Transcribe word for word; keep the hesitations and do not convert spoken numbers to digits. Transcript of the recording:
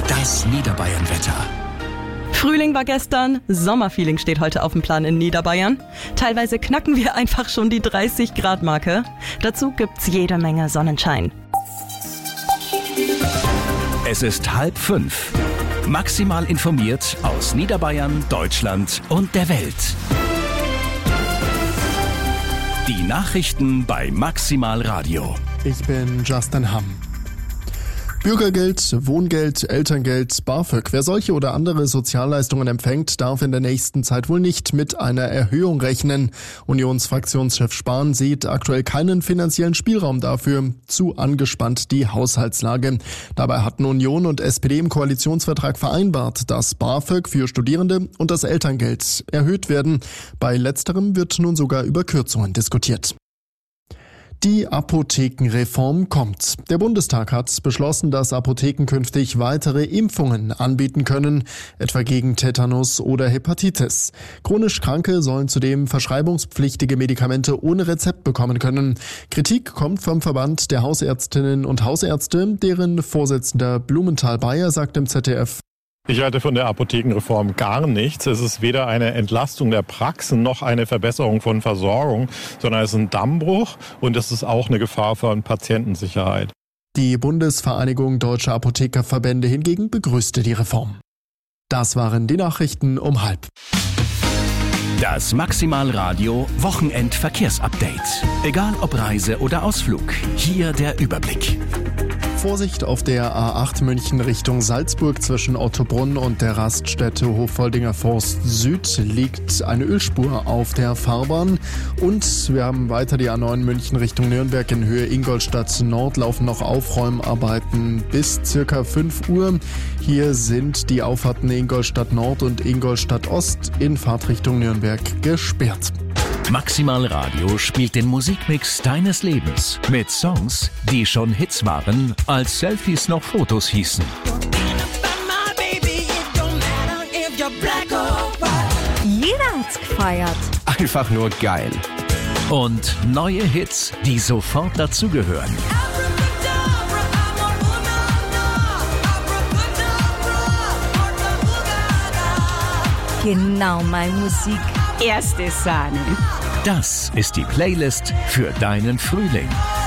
Das Niederbayern-Wetter. Frühling war gestern, Sommerfeeling steht heute auf dem Plan in Niederbayern. Teilweise knacken wir einfach schon die dreißig Grad Marke. Dazu gibt's jede Menge Sonnenschein. Es ist halb fünf. Maximal informiert aus Niederbayern, Deutschland und der Welt. Die Nachrichten bei Maximal Radio. Ich bin Justin Hamm. Bürgergeld, Wohngeld, Elterngeld, BAföG. Wer solche oder andere Sozialleistungen empfängt, darf in der nächsten Zeit wohl nicht mit einer Erhöhung rechnen. Unionsfraktionschef Spahn sieht aktuell keinen finanziellen Spielraum dafür. Zu angespannt die Haushaltslage. Dabei hatten Union und S P D im Koalitionsvertrag vereinbart, dass BAföG für Studierende und das Elterngeld erhöht werden. Bei letzterem wird nun sogar über Kürzungen diskutiert. Die Apothekenreform kommt. Der Bundestag hat beschlossen, dass Apotheken künftig weitere Impfungen anbieten können, etwa gegen Tetanus oder Hepatitis. Chronisch Kranke sollen zudem verschreibungspflichtige Medikamente ohne Rezept bekommen können. Kritik kommt vom Verband der Hausärztinnen und Hausärzte, deren Vorsitzender Blumenthal-Bayer sagt im Z D F: Ich halte von der Apothekenreform gar nichts. Es ist weder eine Entlastung der Praxen noch eine Verbesserung von Versorgung, sondern es ist ein Dammbruch und es ist auch eine Gefahr für Patientensicherheit. Die Bundesvereinigung Deutscher Apothekerverbände hingegen begrüßte die Reform. Das waren die Nachrichten um halb. Das Maximal Radio Wochenend-Verkehrsupdate. Egal ob Reise oder Ausflug, hier der Überblick. Vorsicht auf der A acht München Richtung Salzburg zwischen Ottobrunn und der Raststätte Hoffoldinger Forst Süd liegt eine Ölspur auf der Fahrbahn. Und wir haben weiter die A neun München Richtung Nürnberg in Höhe Ingolstadt Nord laufen noch Aufräumarbeiten bis circa fünf Uhr. Hier sind die Auffahrten Ingolstadt Nord und Ingolstadt Ost in Fahrtrichtung Nürnberg gesperrt. Maximal Radio spielt den Musikmix deines Lebens mit Songs, die schon Hits waren, als Selfies noch Fotos hießen. Jeder hat's gefeiert. Einfach nur geil. Und neue Hits, die sofort dazugehören. Genau meine Musik. Erste Sahne. Das ist die Playlist für deinen Frühling.